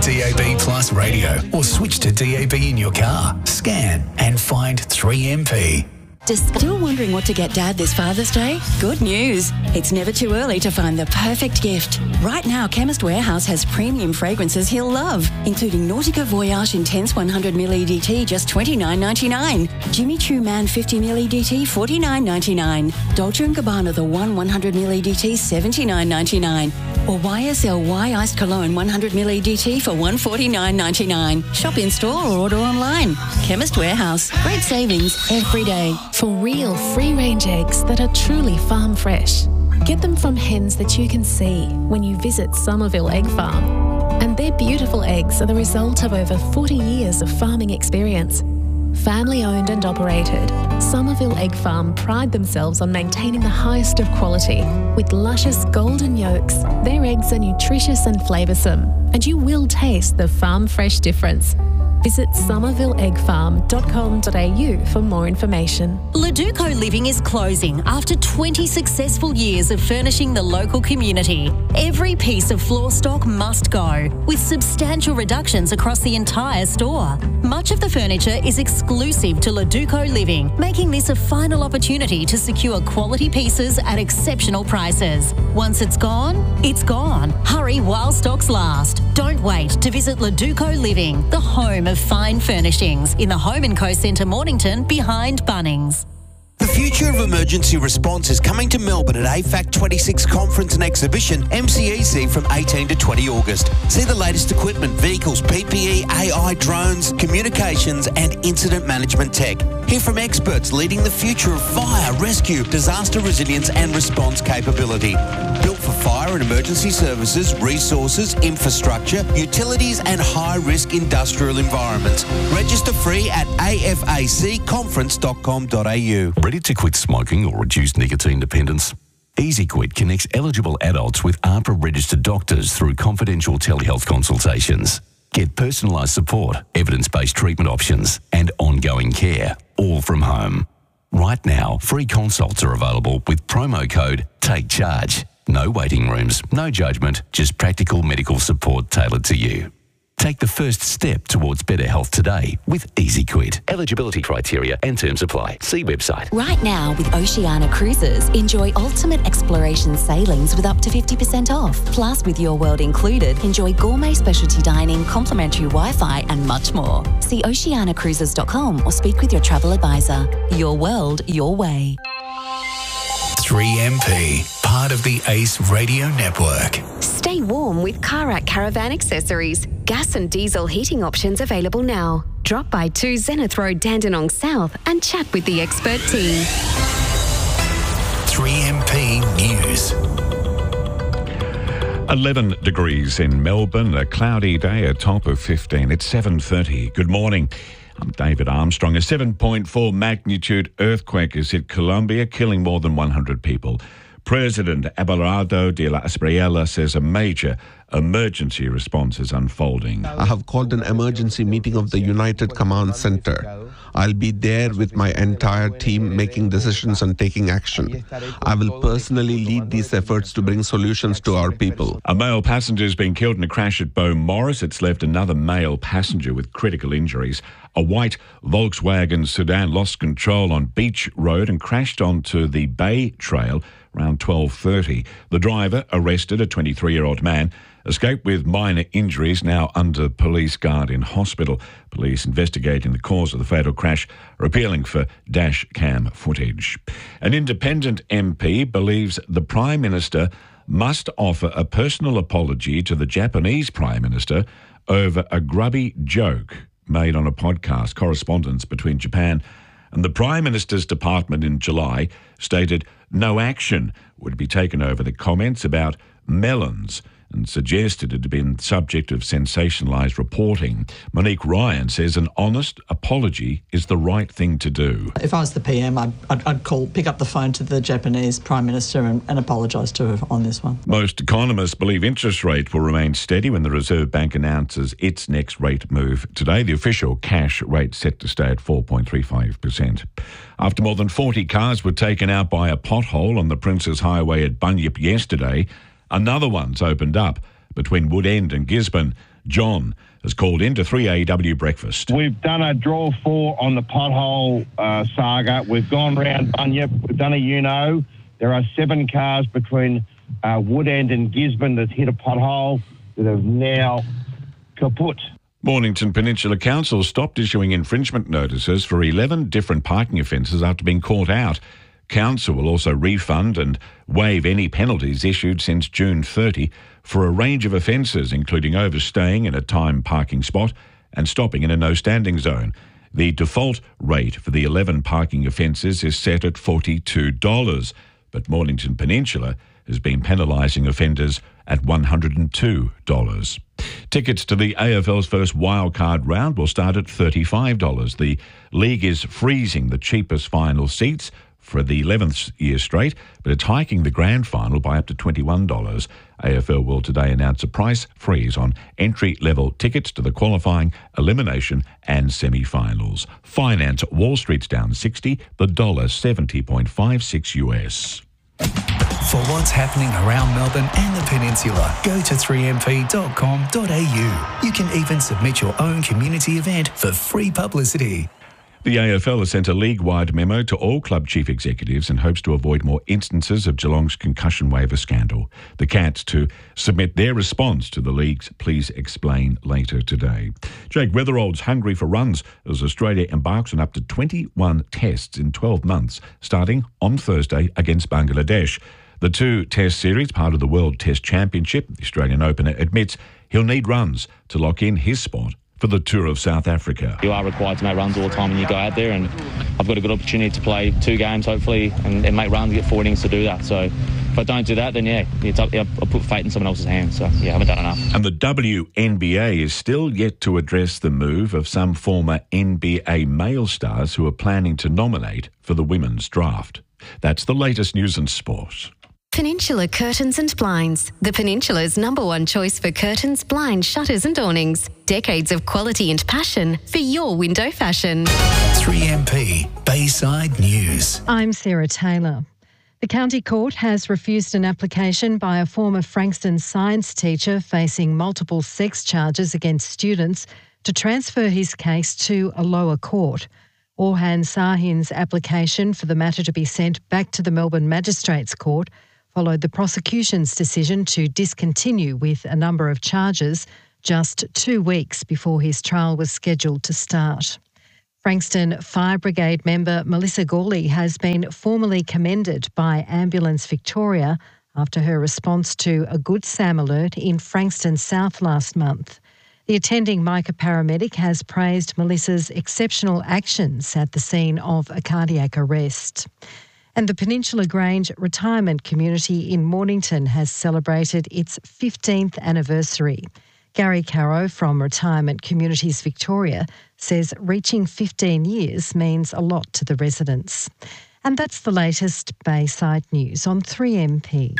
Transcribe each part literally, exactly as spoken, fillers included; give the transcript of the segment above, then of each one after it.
D A B Plus radio or switch to D A B in your car. Scan and find three M P. Still wondering what to get Dad this Father's Day? Good news. It's never too early to find the perfect gift. Right now, Chemist Warehouse has premium fragrances he'll love, including Nautica Voyage Intense one hundred milliliter E D T, just twenty-nine ninety-nine. Jimmy Choo Man fifty milliliter E D T, forty-nine ninety-nine. Dolce and Gabbana The One one hundred milliliter E D T, seventy-nine ninety-nine. Or Y S L Y Iced Cologne one hundred milliliter E D T for one hundred forty-nine ninety-nine. Shop in store or order online. Chemist Warehouse. Great savings every day. For real free-range eggs that are truly farm fresh. Get them from hens that you can see when you visit Somerville Egg Farm. And their beautiful eggs are the result of over forty years of farming experience. Family owned and operated, Somerville Egg Farm pride themselves on maintaining the highest of quality. With luscious golden yolks, their eggs are nutritious and flavoursome, and you will taste the farm fresh difference. Visit somerville egg farm dot com dot a u for more information. Leduco Living is closing after twenty successful years of furnishing the local community. Every piece of floor stock must go, with substantial reductions across the entire store. Much of the furniture is exclusive to Leduco Living, making this a final opportunity to secure quality pieces at exceptional prices. Once it's gone, it's gone. Hurry while stocks last. Don't wait to visit Leduco Living, the home of fine furnishings, in the Home and Co Centre, Mornington, behind Bunnings. The future of emergency response is coming to Melbourne at A FAC twenty-six Conference and Exhibition, M C E C, from eighteen to twenty August. See the latest equipment, vehicles, P P E, A I, drones, communications and incident management tech. Hear from experts leading the future of fire, rescue, disaster resilience and response capability. Built for fire and emergency services, resources, infrastructure, utilities and high-risk industrial environments. Register free at a f a c conference dot com dot a u. Ready to quit smoking or reduce nicotine dependence? EasyQuit connects eligible adults with A H P R-registered doctors through confidential telehealth consultations. Get personalised support, evidence-based treatment options and ongoing care, all from home. Right now, free consults are available with promo code TAKECHARGE. No waiting rooms, no judgment, just practical medical support tailored to you. Take the first step towards better health today with EasyQuit. Eligibility criteria and terms apply. See website. Right now with Oceania Cruises, enjoy ultimate exploration sailings with up to fifty percent off. Plus, with Your World included, enjoy gourmet specialty dining, complimentary Wi-Fi and much more. See oceania cruises dot com or speak with your travel advisor. Your world, your way. three M P, part of the Ace Radio Network. Stay warm with Karak Caravan Accessories. Gas and diesel heating options available now. Drop by two Zenith Road, Dandenong South and chat with the expert team. three M P News. eleven degrees in Melbourne, a cloudy day, a top of fifteen. It's seven thirty. Good morning. I'm David Armstrong. A seven point four magnitude earthquake has hit Colombia, killing more than one hundred people. President Abelardo de la Espriella says a major emergency response is unfolding. I have called an emergency meeting of the United Command Center. I'll be there with my entire team making decisions and taking action. I will personally lead these efforts to bring solutions to our people. A male passenger has been killed in a crash at Beaumaris. It's left another male passenger with critical injuries. A white Volkswagen sedan lost control on Beach Road and crashed onto the Bay Trail around twelve thirty. The driver, arrested, a twenty-three-year-old man, escaped with minor injuries, now under police guard in hospital. Police investigating the cause of the fatal crash are appealing for dash cam footage. An independent M P believes the Prime Minister must offer a personal apology to the Japanese Prime Minister over a grubby joke made on a podcast. Correspondence between Japan and the Prime Minister's department in July stated no action would be taken over the comments about melons and suggested it had been subject of sensationalised reporting. Monique Ryan says an honest apology is the right thing to do. If I was the P M, I'd, I'd, I'd call, pick up the phone to the Japanese Prime Minister and, and apologise to her on this one. Most economists believe interest rates will remain steady when the Reserve Bank announces its next rate move today. The official cash rate set to stay at four point three five percent. After more than forty cars were taken out by a pothole on the Princes Highway at Bunyip yesterday, another one's opened up between Woodend and Gisborne. John has called in to three A W Breakfast. We've done a draw four on the pothole uh, saga. We've gone round Bunyip. We've done a U N O. There are seven cars between uh, Woodend and Gisborne that hit a pothole that have now kaput. Mornington Peninsula Council stopped issuing infringement notices for eleven different parking offences after being caught out. Council will also refund and waive any penalties issued since June thirtieth for a range of offences, including overstaying in a timed parking spot and stopping in a no-standing zone. The default rate for the eleven parking offences is set at forty-two dollars, but Mornington Peninsula has been penalising offenders at one hundred two dollars. Tickets to the A F L's first wildcard round will start at thirty-five dollars. The league is freezing the cheapest final seats for the eleventh year straight, but it's hiking the grand final by up to twenty-one dollars. A F L will today announce a price freeze on entry-level tickets to the qualifying, elimination and semi-finals. Finance, Wall Street's down sixty, the dollar seventy point five six U S. For what's happening around Melbourne and the Peninsula, go to three m p dot com dot a u. You can even submit your own community event for free publicity. The A F L has sent a league-wide memo to all club chief executives and hopes to avoid more instances of Geelong's concussion waiver scandal. The Cats to submit their response to the league's Please Explain later today. Jake Weatherald's hungry for runs as Australia embarks on up to twenty-one tests in twelve months, starting on Thursday against Bangladesh. The two-test series, part of the World Test Championship, the Australian opener admits he'll need runs to lock in his spot for the Tour of South Africa. You are required to make runs all the time when you go out there, and I've got a good opportunity to play two games, hopefully, and, and make runs, get four innings to do that. So if I don't do that, then, yeah, it's up, I'll put fate in someone else's hands. So, yeah, I haven't done enough. And the W N B A is still yet to address the move of some former N B A male stars who are planning to nominate for the women's draft. That's the latest news and sport. Peninsula Curtains and Blinds, the Peninsula's number one choice for curtains, blinds, shutters and awnings. Decades of quality and passion for your window fashion. three M P Bayside News. I'm Sarah Taylor. The County Court has refused an application by a former Frankston science teacher facing multiple sex charges against students to transfer his case to a lower court. Orhan Sahin's application for the matter to be sent back to the Melbourne Magistrates Court followed the prosecution's decision to discontinue with a number of charges just two weeks before his trial was scheduled to start. Frankston Fire Brigade member Melissa Gawley has been formally commended by Ambulance Victoria after her response to a Good Sam alert in Frankston South last month. The attending Micah paramedic has praised Melissa's exceptional actions at the scene of a cardiac arrest. And the Peninsula Grange Retirement Community in Mornington has celebrated its fifteenth anniversary. Gary Carrow from Retirement Communities Victoria says reaching fifteen years means a lot to the residents. And that's the latest Bayside News on three M P.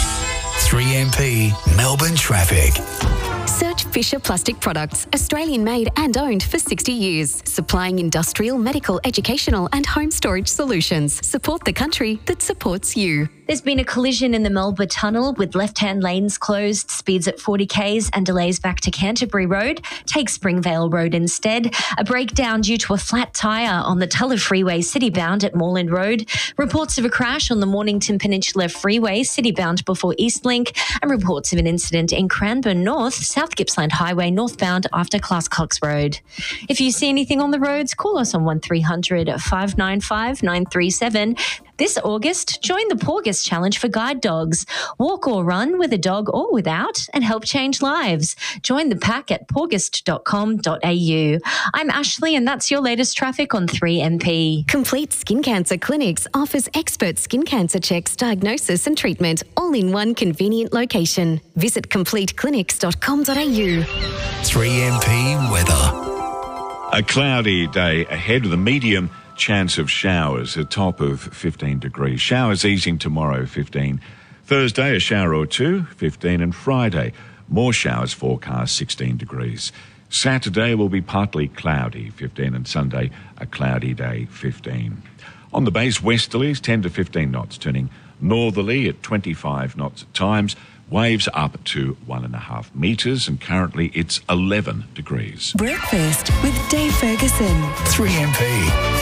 three M P Melbourne Traffic. Search Fisher Plastic Products, Australian made and owned for sixty years, supplying industrial, medical, educational and home storage solutions. Support the country that supports you. There's been a collision in the Melba Tunnel with left-hand lanes closed, speeds at forty kays and delays back to Canterbury Road. Take Springvale Road instead. A breakdown due to a flat tyre on the Tulla Freeway citybound at Moreland Road. Reports of a crash on the Mornington Peninsula Freeway citybound before Eastlink, and reports of an incident in Cranbourne North, South Gippsland Highway northbound after Classcox Road. If you see anything on the roads, call us on one three hundred, five nine five, nine three seven. This August, join the Porgus Challenge for guide dogs. Walk or run with a dog or without and help change lives. Join the pack at porgust dot com dot a u. I'm Ashley and that's your latest traffic on three M P. Complete Skin Cancer Clinics offers expert skin cancer checks, diagnosis and treatment all in one convenient location. Visit complete clinics dot com dot a u. three M P weather. A cloudy day ahead with a medium chance of showers, a top of fifteen degrees. Showers easing tomorrow, fifteen. Thursday, a shower or two, fifteen. And Friday, more showers forecast, sixteen degrees. Saturday will be partly cloudy, fifteen. And Sunday, a cloudy day, fifteen. On the base, westerlies, ten to fifteen knots, turning northerly at twenty-five knots at times. Waves up to one and a half metres, and currently it's eleven degrees. Breakfast with Dave Ferguson. three M P.